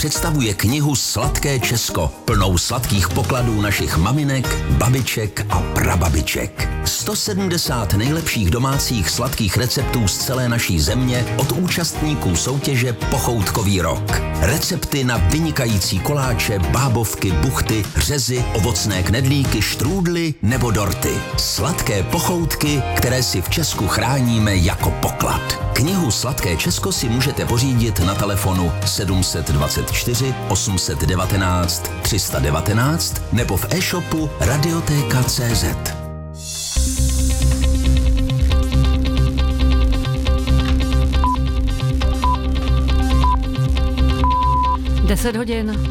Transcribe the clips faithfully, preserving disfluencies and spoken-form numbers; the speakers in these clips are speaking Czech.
představuje knihu Sladké Česko, plnou sladkých pokladů našich maminek, babiček a prababiček. sto sedmdesát nejlepších domácích sladkých receptů z celé naší země od účastníků soutěže Pochoutkový rok. Recepty na vynikající koláče, bábovky, buchty, řezy, ovocné knedlíky, štrůdly nebo dorty. Sladké pochoutky, které si v Česku chráníme jako poklad. Knihu Sladké Česko si můžete pořídit na telefonu sedm set dvacet čtyři osm set devatenáct tři sta devatenáct nebo v e-shopu radiotéka tečka cé zet. deset hodin.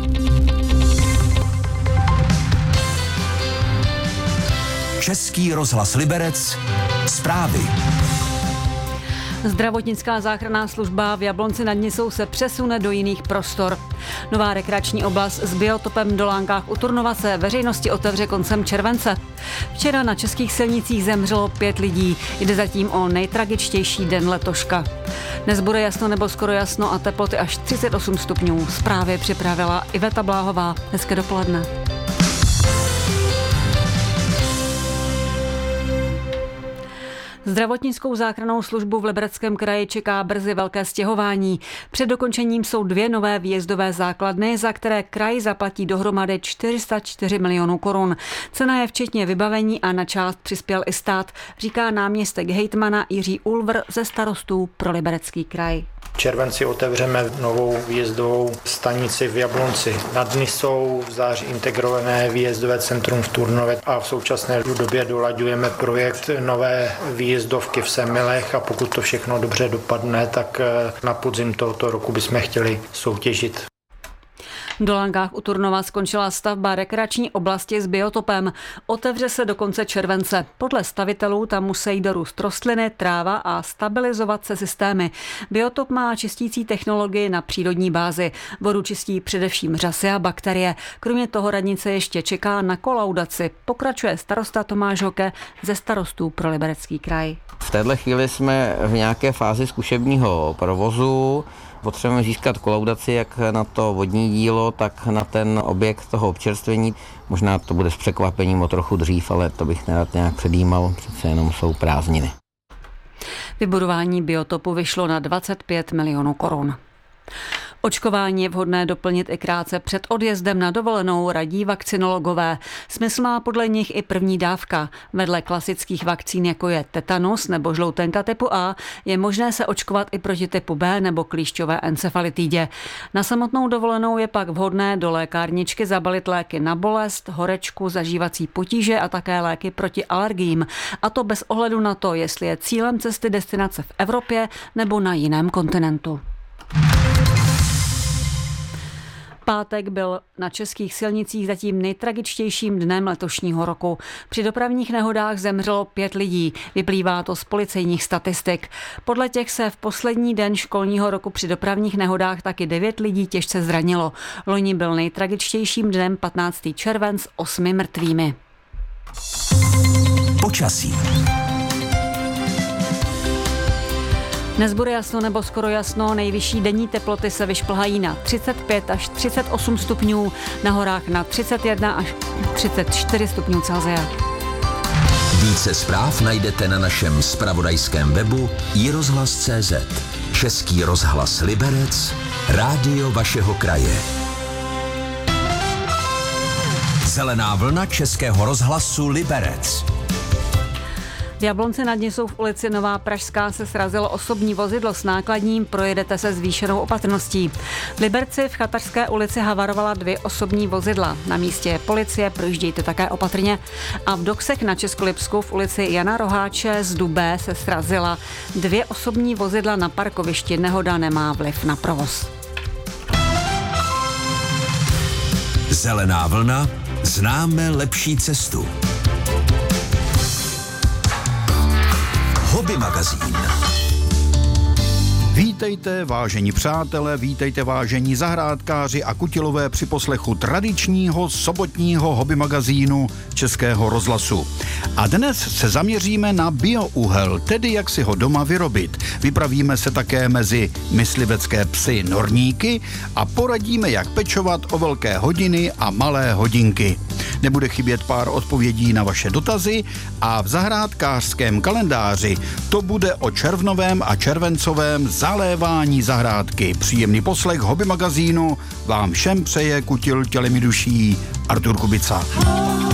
Český rozhlas Liberec. Zprávy. Zdravotnická záchranná služba v Jablonci nad Nisou se přesune do jiných prostor. Nová rekreační oblast s biotopem do Lánkách u Turnova se veřejnosti otevře koncem července. Včera na českých silnicích zemřelo pět lidí. Jde zatím o nejtragičtější den letoška. Dnes bude jasno nebo skoro jasno a teploty až třicet osm stupňů. Zprávy připravila Iveta Bláhová. Hezké dopoledne. Zdravotnickou záchrannou službu v Libereckém kraji čeká brzy velké stěhování. Před dokončením jsou dvě nové výjezdové základny, za které kraj zaplatí dohromady čtyři sta čtyři milionů korun. Cena je včetně vybavení a na část přispěl i stát, říká náměstek hejtmana Jiří Ulvr ze Starostů pro Liberecký kraj. V červenci otevřeme novou výjezdovou stanici v Jablonci nad Nisou, v září integrované výjezdové centrum v Turnově a v současné době dolaďujeme projekt nové výjezdovky v Semilech a pokud to všechno dobře dopadne, tak na podzim tohoto roku bychom chtěli soutěžit. V Dolánkách u Turnova skončila stavba rekreační oblasti s biotopem. Otevře se do konce července. Podle stavitelů tam musí dorůst rostliny, tráva a stabilizovat se systémy. Biotop má čistící technologii na přírodní bázi. Vodu čistí především řasy a bakterie. Kromě toho radnice ještě čeká na kolaudaci. Pokračuje starosta Tomáš Hoke ze Starostů pro Liberecký kraj. V této chvíli jsme v nějaké fázi zkušebního provozu. Potřebujeme získat kolaudaci jak na to vodní dílo, tak na ten objekt toho občerstvení. Možná to bude s překvapením o trochu dřív, ale to bych nerad nějak předjímal, přece jenom jsou prázdniny. Vybudování biotopu vyšlo na dvacet pět milionů korun. Očkování je vhodné doplnit i krátce před odjezdem na dovolenou, radí vakcinologové. Smysl má podle nich i první dávka. Vedle klasických vakcín, jako je tetanus nebo žloutenka typu A, je možné se očkovat i proti typu B nebo klíšťové encefalitidě. Na samotnou dovolenou je pak vhodné do lékárničky zabalit léky na bolest, horečku, zažívací potíže a také léky proti alergiím. A to bez ohledu na to, jestli je cílem cesty destinace v Evropě nebo na jiném kontinentu. Pátek byl na českých silnicích zatím nejtragičtějším dnem letošního roku. Při dopravních nehodách zemřelo pět lidí. Vyplývá to z policejních statistik. Podle těch se v poslední den školního roku při dopravních nehodách taky devět lidí těžce zranilo. Loni byl nejtragičtějším dnem patnáctého července s osmi mrtvými. Počasí. Dnes bude jasno nebo skoro jasno, nejvyšší denní teploty se vyšplhají na třicet pět až třicet osm stupňů, na horách na třicet jedna až třicet čtyři stupňů Celsia. Více zpráv najdete na našem zpravodajském webu i rozhlas tečka cé zet. Český rozhlas Liberec, rádio vašeho kraje. Zelená vlna Českého rozhlasu Liberec. V Jablonci nad Nisou v ulici Nová Pražská se srazilo osobní vozidlo s nákladním, projedete se zvýšenou opatrností. V Liberci v Chatařské ulici havarovala dvě osobní vozidla. Na místě je policie, projíždějte také opatrně. A v Doksech na Českolipsku v ulici Jana Roháče z Dubé se srazila dvě osobní vozidla na parkovišti. Nehoda nemá vliv na provoz. Zelená vlna, známe lepší cestu. Hobby magazín. Vítejte, vážení přátelé, vítejte, vážení zahrádkáři a kutilové při poslechu tradičního sobotního hobby magazínu Českého rozhlasu. A dnes se zaměříme na biouhel, tedy jak si ho doma vyrobit. Vypravíme se také mezi myslivecké psy norníky a poradíme, jak pečovat o velké hodiny a malé hodinky. Nebude chybět pár odpovědí na vaše dotazy a v zahrádkářském kalendáři to bude o červnovém a červencovém zalévání zahrádky. Příjemný poslech hobby magazínu vám všem přeje kutil tělemi duší Artur Kubica.